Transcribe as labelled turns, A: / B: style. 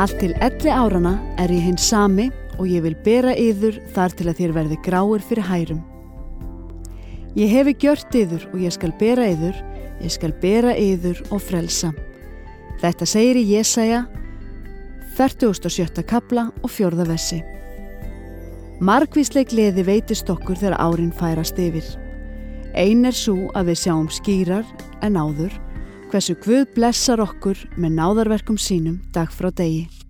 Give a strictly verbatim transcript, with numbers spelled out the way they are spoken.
A: Allt til elli áranna er ég hinn sami og ég vil bera yður þar til að þér verði gráir fyrir hærum. Ég hefi gjört yður og ég skal bera yður, ég skal bera yður og frelsa. Þetta segir í Jesaja, fertugasta og sjötta kafla og fjórða versi. Margvísleg gleði veitist okkur þegar árin færast yfir. Ein er sú að við sjáum skýrar en áður, hversu Guð blessar okkur með náðarverkum sínum dag frá degi.